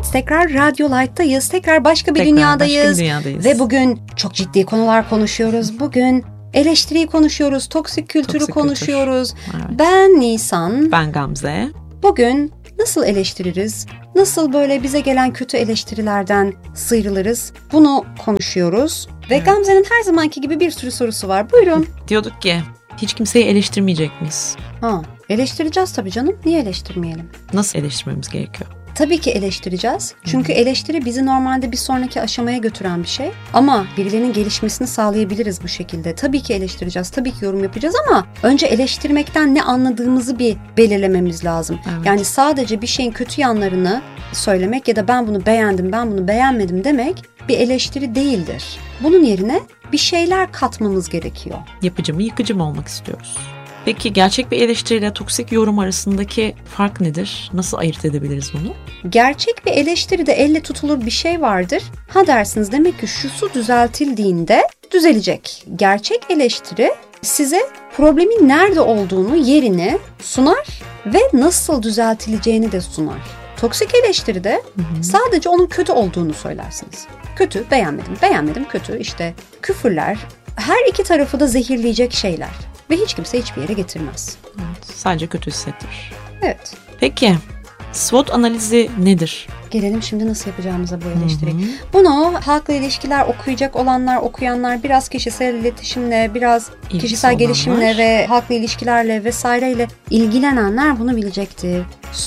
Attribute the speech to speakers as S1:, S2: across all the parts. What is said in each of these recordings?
S1: Evet, tekrar Radyo Light'tayız. Tekrar başka bir dünyadayız. Ve bugün çok ciddi konular konuşuyoruz. Bugün eleştiriyi konuşuyoruz, toksik kültürü konuşuyoruz. Evet. Ben Nisan.
S2: Ben Gamze.
S1: Bugün nasıl eleştiririz? Nasıl böyle bize gelen kötü eleştirilerden sıyrılırız? Bunu konuşuyoruz. Ve evet. Gamze'nin her zamanki gibi bir sürü sorusu var. Buyurun.
S2: Diyorduk ki hiç kimseyi eleştirmeyecek miyiz?
S1: Eleştireceğiz tabii canım. Niye eleştirmeyelim?
S2: Nasıl eleştirmemiz gerekiyor?
S1: Tabii ki eleştireceğiz. Çünkü eleştiri bizi normalde bir sonraki aşamaya götüren bir şey. Ama birilerinin gelişmesini sağlayabiliriz bu şekilde. Tabii ki eleştireceğiz, tabii ki yorum yapacağız ama önce eleştirmekten ne anladığımızı bir belirlememiz lazım. Evet. Yani sadece bir şeyin kötü yanlarını söylemek ya da ben bunu beğendim, ben bunu beğenmedim demek bir eleştiri değildir. Bunun yerine bir şeyler katmamız gerekiyor.
S2: Yapıcı mı, yıkıcı mı olmak istiyoruz? Peki gerçek bir eleştiriyle toksik yorum arasındaki fark nedir? Nasıl ayırt edebiliriz bunu?
S1: Gerçek bir eleştiride elle tutulur bir şey vardır. Ha dersiniz demek ki şu düzeltildiğinde düzelecek. Gerçek eleştiri size problemin nerede olduğunu, yerini sunar ve nasıl düzeltileceğini de sunar. Toksik eleştiride sadece onun kötü olduğunu söylersiniz. Kötü, beğenmedim, kötü, işte küfürler, her iki tarafı da zehirleyecek şeyler. Ve hiç kimse hiçbir yere getirmez.
S2: Evet, sadece kötü hissettirir.
S1: Evet.
S2: Peki, SWOT analizi nedir?
S1: Gelelim şimdi nasıl yapacağımıza bu eleştiriyi. Bunu halkla ilişkiler okuyacak olanlar, okuyanlar, biraz kişisel iletişimle, biraz kişisel gelişimle ve halkla ilişkilerle vesaireyle ilgilenenler bunu bilecektir.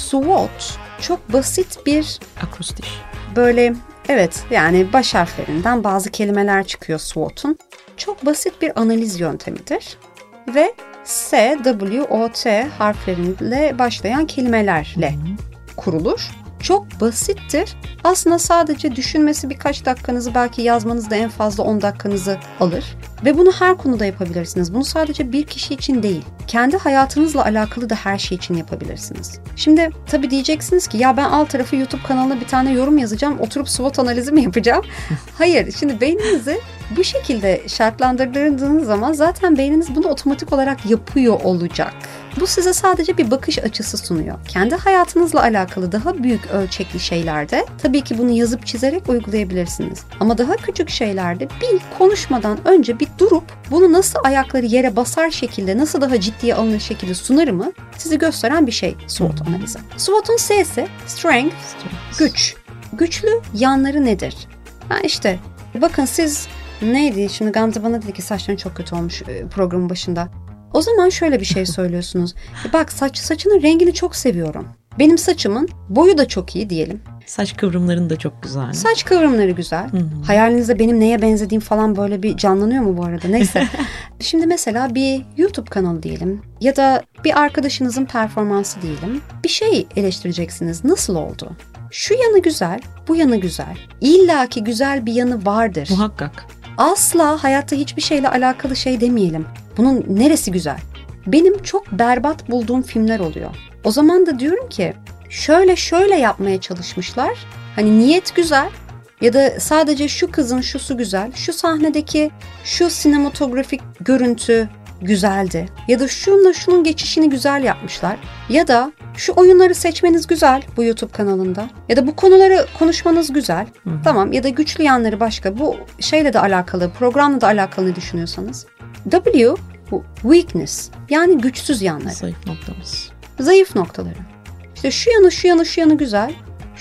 S1: SWOT çok basit bir
S2: akrostiş.
S1: Böyle evet yani baş harflerinden bazı kelimeler çıkıyor SWOT'un. Çok basit bir analiz yöntemidir. Ve S, W, O, T harfleriyle başlayan kelimelerle kurulur. Çok basittir. Aslında sadece düşünmesi birkaç dakikanızı, belki yazmanız da en fazla 10 dakikanızı alır. Ve bunu her konuda yapabilirsiniz. Bunu sadece bir kişi için değil, kendi hayatınızla alakalı da her şey için yapabilirsiniz. Şimdi tabii diyeceksiniz ki ya ben alt tarafı YouTube kanalına bir tane yorum yazacağım, oturup SWOT analizi mi yapacağım? Hayır, şimdi beyninizi bu şekilde şartlandırdığınız zaman zaten beyniniz bunu otomatik olarak yapıyor olacak. Bu size sadece bir bakış açısı sunuyor. Kendi hayatınızla alakalı daha büyük ölçekli şeylerde tabii ki bunu yazıp çizerek uygulayabilirsiniz. Ama daha küçük şeylerde bir konuşmadan önce bir durup bunu nasıl ayakları yere basar şekilde, nasıl daha ciddiye alınır şekilde sunarımı sizi gösteren bir şey SWOT analizi. SWOT'un S'si strength, güç. Güçlü yanları nedir? İşte bakın siz neydi? Şimdi Gamze bana dedi ki saçların çok kötü olmuş programın başında. O zaman şöyle bir şey söylüyorsunuz. Bak saçının rengini çok seviyorum. Benim saçımın boyu da çok iyi diyelim.
S2: Saç kıvrımların da çok güzel.
S1: Saç kıvrımları güzel. Hayalinizde benim neye benzediğim falan böyle bir canlanıyor mu bu arada? Neyse. Şimdi mesela bir YouTube kanalı diyelim ya da bir arkadaşınızın performansı diyelim. Bir şey eleştireceksiniz. Nasıl oldu? Şu yanı güzel, bu yanı güzel. İlla ki güzel bir yanı vardır.
S2: Muhakkak.
S1: Asla hayatta hiçbir şeyle alakalı şey demeyelim. Bunun neresi güzel? Benim çok berbat bulduğum filmler oluyor. O zaman da diyorum ki şöyle yapmaya çalışmışlar. Hani niyet güzel ya da sadece şu kızın şusu güzel. Şu sahnedeki şu sinematografik görüntü güzeldi. Ya da şunun geçişini güzel yapmışlar. Ya da şu oyunları seçmeniz güzel bu YouTube kanalında. Ya da bu konuları konuşmanız güzel. Tamam, ya da güçlü yanları başka. Bu şeyle de alakalı, programla da alakalı ne düşünüyorsanız. W, weakness. Yani güçsüz yanları.
S2: Zayıf noktamız.
S1: Zayıf noktaları. İşte şu yanı güzel.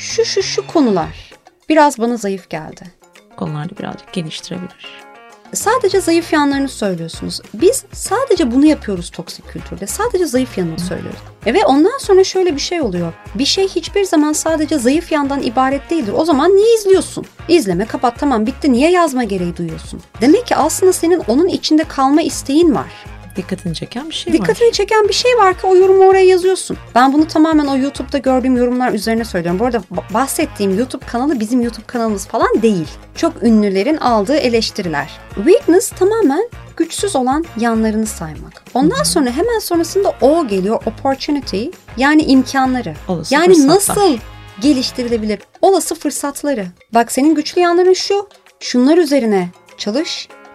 S1: Şu konular biraz bana zayıf geldi.
S2: Konularda birazcık geliştirebilir.
S1: Sadece zayıf yanlarını söylüyorsunuz. Biz sadece bunu yapıyoruz toksik kültürde. Sadece zayıf yanını söylüyoruz. Ve ondan sonra şöyle bir şey oluyor. Bir şey hiçbir zaman sadece zayıf yandan ibaret değildir. O zaman niye izliyorsun? İzleme, kapat, tamam, bitti. Niye yazma gereği duyuyorsun? Demek ki aslında senin onun içinde kalma isteğin var.
S2: Dikkatini çeken bir şey var.
S1: Dikkatini çeken bir şey var ki o yorumu oraya yazıyorsun. Ben bunu tamamen o YouTube'da gördüğüm yorumlar üzerine söylüyorum. Bu arada bahsettiğim YouTube kanalı bizim YouTube kanalımız falan değil. Çok ünlülerin aldığı eleştiriler. Weakness tamamen güçsüz olan yanlarını saymak. Ondan sonra hemen sonrasında O geliyor. Opportunity, yani imkanları.
S2: Olası
S1: yani
S2: fırsatlar.
S1: Nasıl geliştirilebilir? Olası fırsatları. Bak senin güçlü yanların şu. Şunlar üzerine çalış.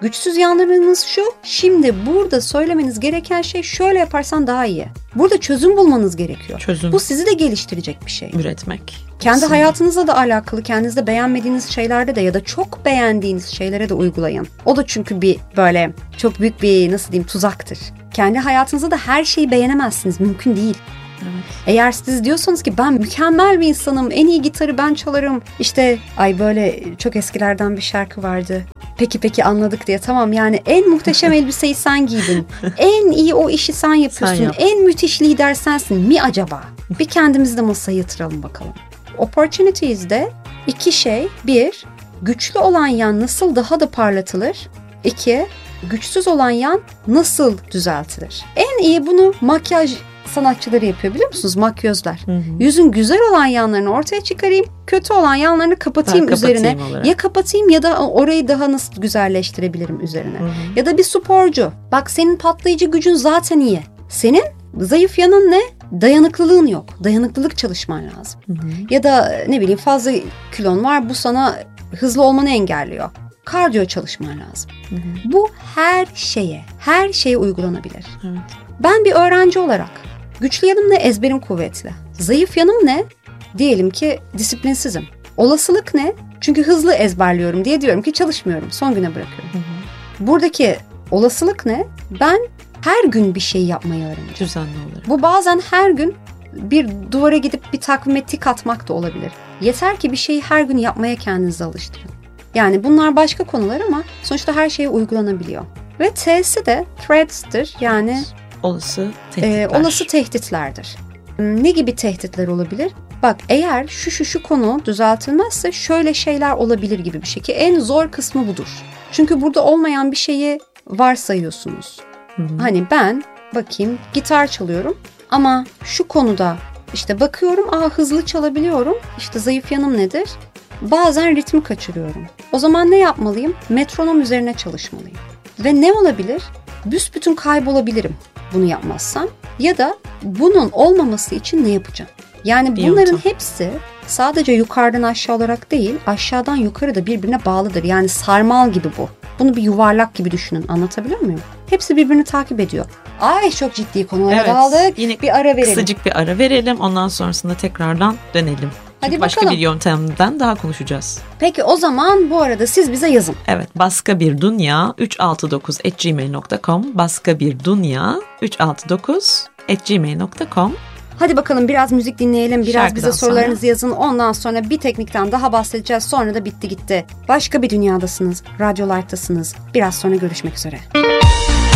S1: Güçsüz yanlarınız şu, şimdi burada söylemeniz gereken şey şöyle yaparsan daha iyi. Burada çözüm bulmanız gerekiyor.
S2: Çözüm.
S1: Bu sizi de geliştirecek bir şey.
S2: Üretmek.
S1: Kendi
S2: Aslında.
S1: hayatınızla da alakalı, kendinizde beğenmediğiniz şeylerde de ya da çok beğendiğiniz şeylere de uygulayın. O da çünkü bir böyle çok büyük bir nasıl diyeyim tuzaktır. Kendi hayatınızda da her şeyi beğenemezsiniz. Mümkün değil.
S2: Evet.
S1: Eğer siz diyorsanız ki ben mükemmel bir insanım, en iyi gitarı ben çalarım. İşte böyle çok eskilerden bir şarkı vardı. Peki anladık diye. Tamam yani en muhteşem elbiseyi sen giydin. En iyi o işi sen yapıyorsun.
S2: Sen yap.
S1: En müthiş lider sensin mi acaba? Bir kendimizi de masaya yatıralım bakalım. Opportunities'de 2 şey. 1, güçlü olan yan nasıl daha da parlatılır? 2, güçsüz olan yan nasıl düzeltilir? En iyi bunu makyaj sanatçıları yapıyor biliyor musunuz? Makyözler. Yüzün güzel olan yanlarını ortaya çıkarayım, kötü olan yanlarını kapatayım üzerine.
S2: Olarak.
S1: Ya kapatayım ya da orayı daha nasıl güzelleştirebilirim üzerine. Ya da bir sporcu. Bak senin patlayıcı gücün zaten iyi. Senin zayıf yanın ne? Dayanıklılığın yok. Dayanıklılık çalışman lazım. Ya da ne bileyim fazla kilon var, bu sana hızlı olmanı engelliyor. Kardiyo çalışman lazım. Bu her şeye uygulanabilir.
S2: Evet.
S1: Ben bir öğrenci olarak güçlü yanım ne? Ezberim kuvvetli. Zayıf yanım ne? Diyelim ki disiplinsizim. Olasılık ne? Çünkü hızlı ezberliyorum diye diyorum ki çalışmıyorum. Son güne bırakıyorum. Buradaki olasılık ne? Ben her gün bir şey yapmayı öğreneceğim.
S2: Düzenli olarak.
S1: Bu bazen her gün bir duvara gidip bir takvime tik atmak da olabilir. Yeter ki bir şeyi her gün yapmaya kendinizi alıştırın. Yani bunlar başka konular ama sonuçta her şeye uygulanabiliyor. Ve T'si de threats'tir. Yani
S2: olası tehditler.
S1: Olası tehditlerdir. Ne gibi tehditler olabilir? Bak eğer şu konu düzeltilmezse şöyle şeyler olabilir gibi bir şey ki en zor kısmı budur. Çünkü burada olmayan bir şeyi varsayıyorsunuz. Hani ben bakayım gitar çalıyorum ama şu konuda işte bakıyorum hızlı çalabiliyorum. İşte zayıf yanım nedir? Bazen ritmi kaçırıyorum. O zaman ne yapmalıyım? Metronom üzerine çalışmalıyım. Ve ne olabilir? Büsbütün kaybolabilirim bunu yapmazsam. Ya da bunun olmaması için ne yapacağım? Yani bunların hepsi sadece yukarıdan aşağı olarak değil, aşağıdan yukarı da birbirine bağlıdır. Yani sarmal gibi bu. Bunu bir yuvarlak gibi düşünün. Anlatabiliyor muyum? Hepsi birbirini takip ediyor. Çok ciddi konulara daldık.
S2: Yine
S1: bir ara verelim.
S2: Kısacık bir ara verelim. Ondan sonrasında tekrardan dönelim. Çünkü başka bir yöntemden daha konuşacağız.
S1: Peki o zaman bu arada siz bize yazın.
S2: Evet, baskabirdünya369@gmail.com baskabirdünya369@gmail.com.
S1: Hadi bakalım biraz müzik dinleyelim. Biraz
S2: Şarkıdan
S1: bize sorularınızı yazın. Ondan sonra bir teknikten daha bahsedeceğiz. Sonra da bitti gitti. Başka bir dünyadasınız. Radyo Light'tasınız. Biraz sonra görüşmek üzere.